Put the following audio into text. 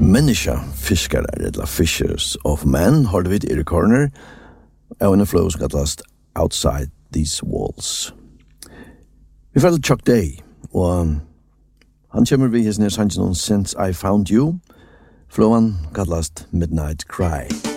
Menneska fiskar eller Fishers of Men har vi i Corner og en flow som kallast Outside These Walls. Vi får til Chuck Day og han kommer vi hos nere sannsyn Since I Found You. Flowan kallast Midnight Cry.